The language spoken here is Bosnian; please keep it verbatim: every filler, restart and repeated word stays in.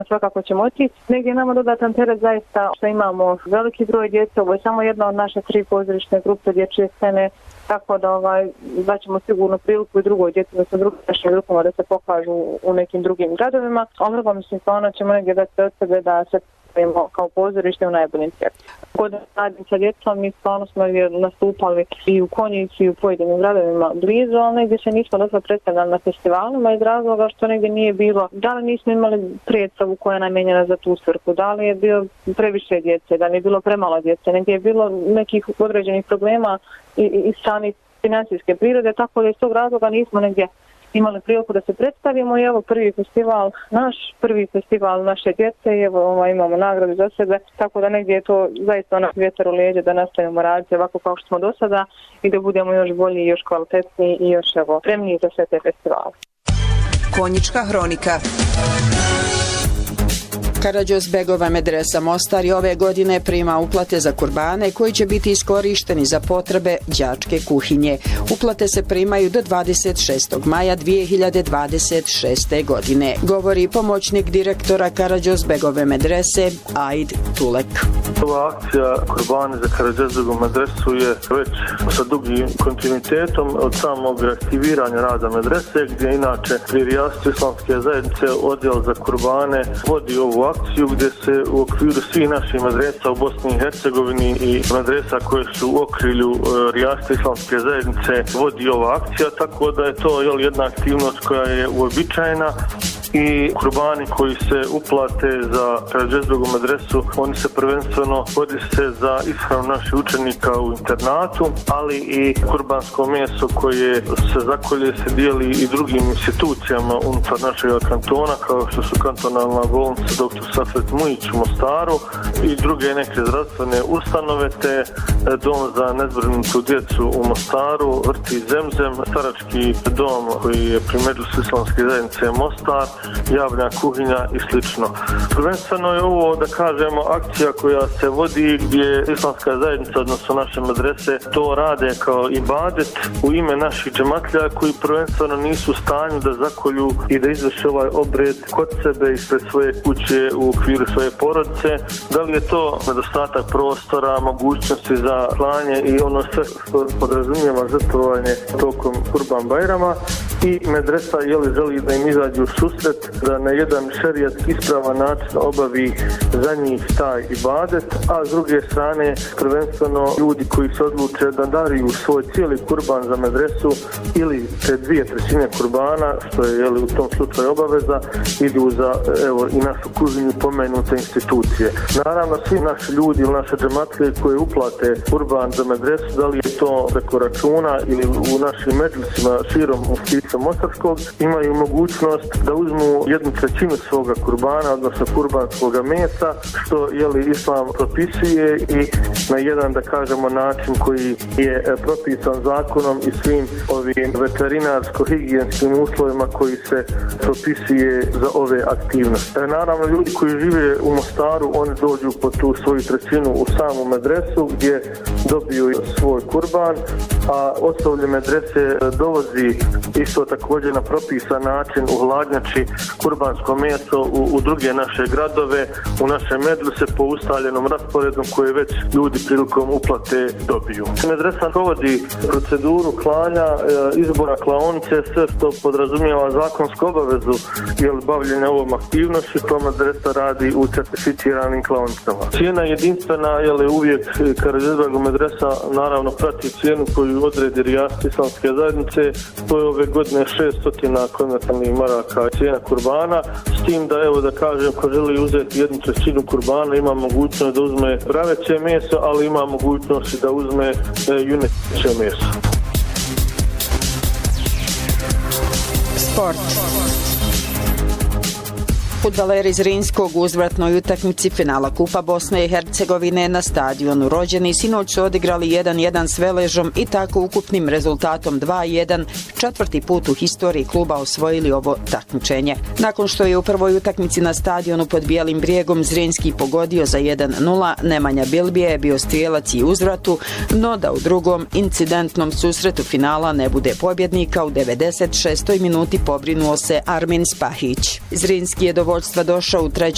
svakako ćemo otići. Negdje nama dodatan teret zaista što imamo veliki broj djece, ovo je samo jedna od naše tri pozorišne grupe dječje scene, tako da ovaj, daćemo sigurno priliku i drugoj djeci, da se drugim našim grupama da se pokažu u nekim drugim gradovima. Omrgom mislim stvarno ćemo negdje dati od sebe da se kao pozorište u najboljim cijepu. Godinu radim sa djecom, mi stvarno smo nastupali i u Konjici i u pojedinim gradovima blizu, ali negdje se nismo dosta predstavljali na festivalima iz razloga što negdje nije bilo, da li nismo imali predstavu koja je namijenjena za tu svrhu, da li je bilo previše djece, da li je bilo premalo djece, negdje je bilo nekih određenih problema i, i, i sami financijske prirode, tako da iz tog razloga nismo negdje imali priliku da se predstavimo i evo prvi festival, naš prvi festival naše djece i evo ovaj, imamo nagradu za sebe, tako da negdje je to zaista onak vjetar u leđe da nastavimo raditi ovako kao što smo do sada i da budemo još bolji, još kvalitetniji i još evo spremniji za sve te festivale. Konjička hronika. Karađozbegova medresa Mostar i ove godine prima uplate za kurbane koji će biti iskorišteni za potrebe đačke kuhinje. Uplate se primaju do dvadeset šestog maja dvije hiljade dvadeset šeste. godine, govori pomoćnik direktora Karađozbegove medrese Aid Tulek. Ova akcija kurbani za Karađozbegovu medresu je već sa dugim kontinuitetom od samog aktiviranja rada medrese, gdje inače pri rijastvu islamske zajednice odjel za kurbane vodi ovu akciju gdje se u okviru svih naših medresa u Bosni i Hercegovini i medresa koje su u okrilju rijasta islamske zajednice vodi ova akcija, tako da je to jel, jedna aktivnost koja je uobičajena i kurbani koji se uplate za Karađozbegovu medresu, oni se prvenstveno koriste za ishranu naših učenika u internatu, ali i kurbansko meso koje se zakolje se dijeli i drugim institucijama unutar našeg kantona, kao što su kantonalna bolnica doktor Safet Mujić u Mostaru i druge neke zdravstvene ustanove, te dom za nezbrinutu djecu u Mostaru, vrtić Zemzem, starački dom koji je pri Medžlisu islamske zajednice Mostar, javna kuhinja i slično. Prvenstveno je ovo, da kažemo, akcija koja se vodi gdje islamska zajednica, odnosno naše medrese, to rade kao ibadet u ime naših džematlja koji prvenstveno nisu u stanju da zakolju i da izvrše ovaj obred kod sebe ispred svoje kuće u okviru svoje porodice. Da li je to nedostatak prostora, mogućnosti za klanje i ono sve što podrazumijeva žrtvovanje tokom Kurban Bajrama i medresa je li želi da im izađu u susret, da na jedan šerijat ispravan način obavi za njih taj ibadet, a s druge strane prvenstveno ljudi koji se odluče da dariju svoj cijeli kurban za medresu ili te dvije trećine kurbana, što je jeli, u tom slučaju obaveza, idu za evo, i našu kuhinju pomenute institucije. Naravno, svi naši ljudi ili naše džematlije koje uplate kurban za medresu, da li je to preko računa ili u našim medžlisima širom Muftijica Mostarskog, imaju mogućnost da uzmu jednu trećinu svoga kurbana, odnosno kurbanskoga mesa, što jeli, islam propisuje i na jedan, da kažemo, način koji je propisan zakonom i svim ovim veterinarsko-higijenskim uslovima koji se propisuje za ove aktivnosti. E, naravno, ljudi koji žive u Mostaru, oni dođu po tu svoju trećinu u samu medresu gdje dobiju svoj kurban, a osoblje medrese dovozi isto također na propisan način u hladnjači kurbansko meso u, u druge naše gradove, u naše medrese po ustaljenom rasporedu koje već ljudi prilikom uplate dobiju. Medresa provodi proceduru klanja, izbora klaonice, sve što podrazumijeva zakonsku obavezu jel, bavljenja ovom aktivnošću, to medresa radi u certificiranim klaonicama. Cijena jedinstvena, jel, je uvijek Karađozbegova medresa naravno prati cijenu koju odredi rijast islamske zajednice, to je ove godine šesto konvertalnih maraka cijena kurbana, s tim da evo da kažem ko želi uzeti jednu trećinu kurbana ima mogućnost da uzme praveće meso, ali ima mogućnost da uzme e, juneće meso. Sport. Fudbaleri iz Zrinskog u uzvratnoj utakmici finala Kupa Bosne i Hercegovine na stadionu Rođeni sinoć su odigrali jedan jedan s Veležom i tako ukupnim rezultatom dva jedan četvrti put u historiji kluba osvojili ovo takmičenje. Nakon što je u prvoj utakmici na stadionu pod Bijelim brijegom Zrinski pogodio za jedan nula, Nemanja Bilbije je bio strijelac i uzvratu, no da u drugom incidentnom susretu finala ne bude pobjednika, u devedeset šestoj minuti pobrinuo se Armin Spahić. Zrinski je do vođstva došao u trećoj